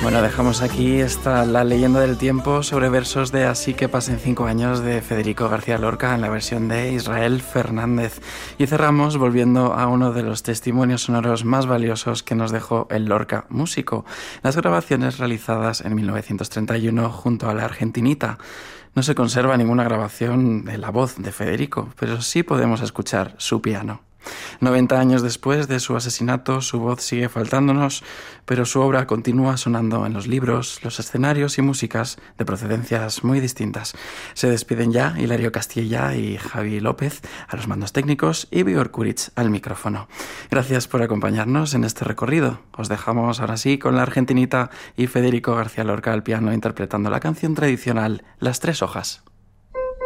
Bueno, dejamos aquí La leyenda del tiempo sobre versos de Así que pasen 5 años de Federico García Lorca en la versión de Israel Fernández. Y cerramos volviendo a uno de los testimonios sonoros más valiosos que nos dejó el Lorca músico, las grabaciones realizadas en 1931 junto a la Argentinita. No se conserva ninguna grabación de la voz de Federico, pero sí podemos escuchar su piano. 90 años después de su asesinato, su voz sigue faltándonos, pero su obra continúa sonando en los libros, los escenarios y músicas de procedencias muy distintas. Se despiden ya Hilario Castilla y Javi López a los mandos técnicos y Vigor Kuric al micrófono. Gracias por acompañarnos en este recorrido. Os dejamos ahora sí con la Argentinita y Federico García Lorca al piano interpretando la canción tradicional Las Tres Hojas.